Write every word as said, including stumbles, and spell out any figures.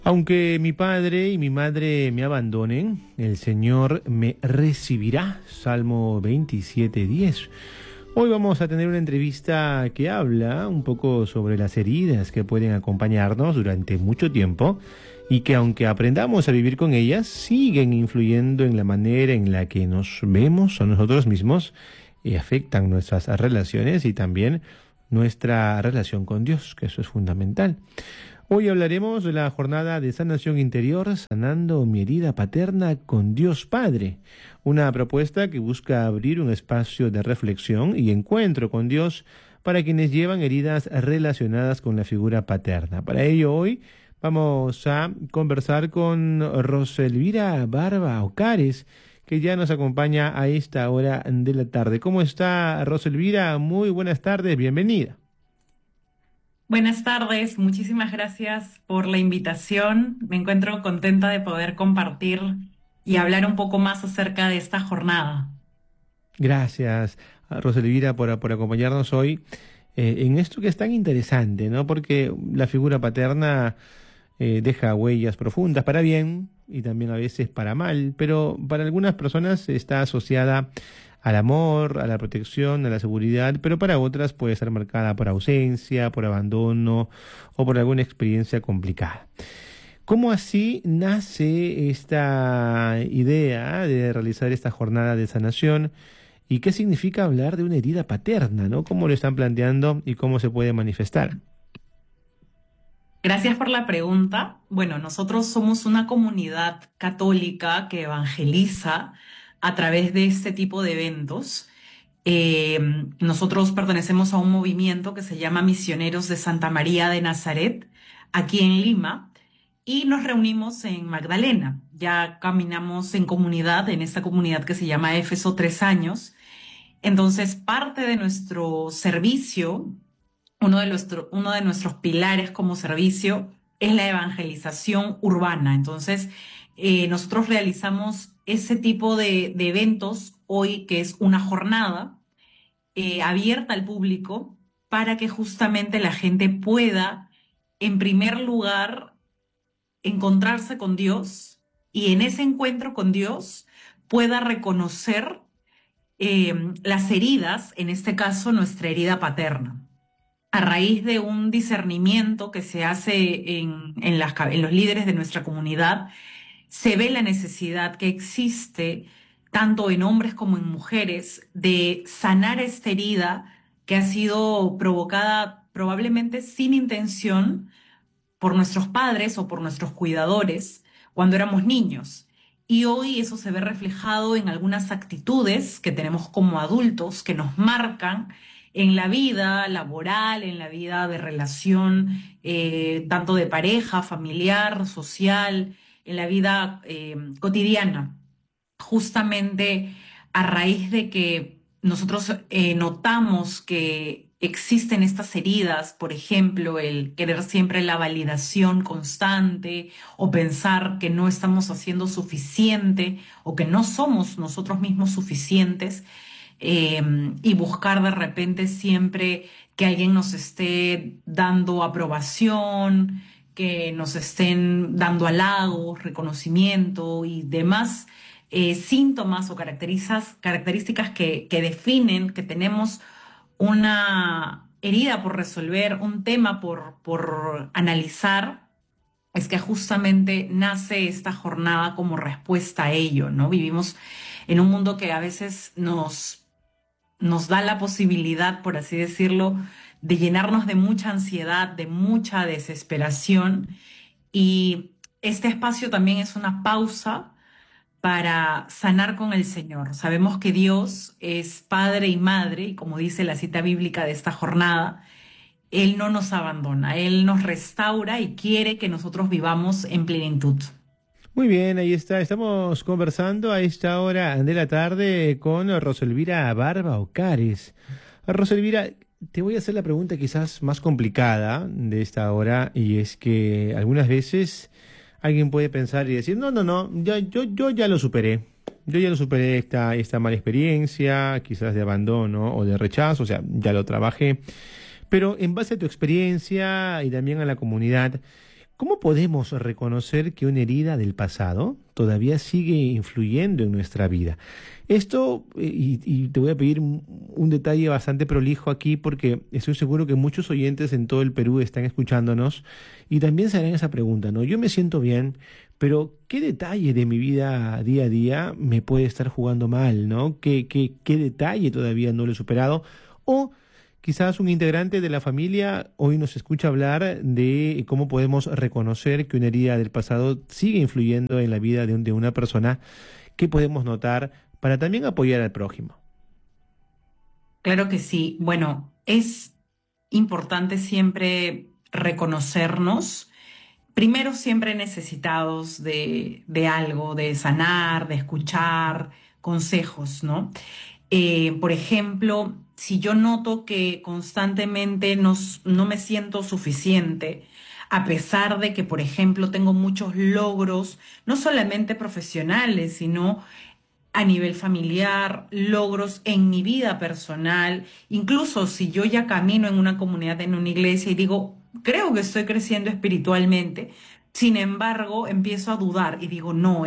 Aunque mi padre y mi madre me abandonen, el Señor me recibirá. Salmo veintisiete, diez. Hoy vamos a tener una entrevista que habla un poco sobre las heridas que pueden acompañarnos durante mucho tiempo y que, aunque aprendamos a vivir con ellas, siguen influyendo en la manera en la que nos vemos a nosotros mismos y afectan nuestras relaciones y también nuestra relación con Dios, que eso es fundamental. Hoy hablaremos de la jornada de sanación interior, sanando mi herida paterna con Dios Padre, una propuesta que busca abrir un espacio de reflexión y encuentro con Dios para quienes llevan heridas relacionadas con la figura paterna. Para ello hoy vamos a conversar con Roselvira Barba Ocares, que ya nos acompaña a esta hora de la tarde. ¿Cómo está, Roselvira? Muy buenas tardes, bienvenida. Buenas tardes, muchísimas gracias por la invitación. Me encuentro contenta de poder compartir y hablar un poco más acerca de esta jornada. Gracias, Roselvira, por, por acompañarnos hoy eh, en esto que es tan interesante, ¿no? Porque la figura paterna eh, deja huellas profundas para bien y también a veces para mal, pero para algunas personas está asociada al amor, a la protección, a la seguridad, pero para otras puede ser marcada por ausencia, por abandono o por alguna experiencia complicada. ¿Cómo así nace esta idea de realizar esta jornada de sanación? ¿Y qué significa hablar de una herida paterna, ¿no? ¿Cómo lo están planteando y cómo se puede manifestar? Gracias por la pregunta. Bueno, nosotros somos una comunidad católica que evangeliza a través de este tipo de eventos. Eh, nosotros pertenecemos a un movimiento que se llama Misioneros de Santa María de Nazaret, aquí en Lima, y nos reunimos en Magdalena. Ya caminamos en comunidad, en esta comunidad que se llama Éfeso, tres años. Entonces, parte de nuestro servicio, uno de, nuestro, uno de nuestros pilares como servicio es la evangelización urbana. Entonces, eh, nosotros realizamos ese tipo de, de eventos hoy, que es una jornada eh, abierta al público para que justamente la gente pueda, en primer lugar, encontrarse con Dios y en ese encuentro con Dios pueda reconocer eh, las heridas, en este caso nuestra herida paterna. A raíz de un discernimiento que se hace en, en, las, en los líderes de nuestra comunidad, se ve la necesidad que existe, tanto en hombres como en mujeres, de sanar esta herida que ha sido provocada probablemente sin intención por nuestros padres o por nuestros cuidadores cuando éramos niños. Y hoy eso se ve reflejado en algunas actitudes que tenemos como adultos que nos marcan en la vida laboral, en la vida de relación, eh, tanto de pareja, familiar, social, en la vida eh, cotidiana. Justamente a raíz de que nosotros eh, notamos que existen estas heridas, por ejemplo, el querer siempre la validación constante o pensar que no estamos haciendo suficiente o que no somos nosotros mismos suficientes, eh, y buscar de repente siempre que alguien nos esté dando aprobación, que nos estén dando halagos, reconocimiento y demás eh, síntomas o características, características que, que definen que tenemos una herida por resolver, un tema por, por analizar, es que justamente nace esta jornada como respuesta a ello, ¿no? Vivimos en un mundo que a veces nos, nos da la posibilidad, por así decirlo, de llenarnos de mucha ansiedad, de mucha desesperación, y este espacio también es una pausa para sanar con el Señor. Sabemos que Dios es Padre y Madre, y como dice la cita bíblica de esta jornada, Él no nos abandona, Él nos restaura y quiere que nosotros vivamos en plenitud. Muy bien, ahí está. Estamos conversando a esta hora de la tarde con Roselvira Barba Ocares. Roselvira, te voy a hacer la pregunta quizás más complicada de esta hora, y es que algunas veces alguien puede pensar y decir, no, no, no, ya, yo, yo ya lo superé. Yo ya lo superé esta, esta mala experiencia, quizás de abandono o de rechazo, o sea, ya lo trabajé. Pero en base a tu experiencia y también a la comunidad, ¿Cómo podemos reconocer que una herida del pasado todavía sigue influyendo en nuestra vida? Esto, eh, y, y te voy a pedir un, un detalle bastante prolijo aquí porque estoy seguro que muchos oyentes en todo el Perú están escuchándonos y también se harán esa pregunta, ¿no? Yo me siento bien, pero ¿qué detalle de mi vida día a día me puede estar jugando mal, ¿no? ¿Qué, qué, qué detalle todavía no lo he superado? O quizás un integrante de la familia hoy nos escucha hablar de cómo podemos reconocer que una herida del pasado sigue influyendo en la vida de, un- de una persona, qué podemos notar para también apoyar al prójimo. Claro que sí. Bueno, es importante siempre reconocernos, primero siempre necesitados de, de algo, de sanar, de escuchar consejos, ¿no? Eh, por ejemplo, si yo noto que constantemente no, s- no me siento suficiente, a pesar de que, por ejemplo, tengo muchos logros, no solamente profesionales, sino a nivel familiar, logros en mi vida personal, incluso si yo ya camino en una comunidad, en una iglesia y digo, creo que estoy creciendo espiritualmente, sin embargo, empiezo a dudar y digo, no.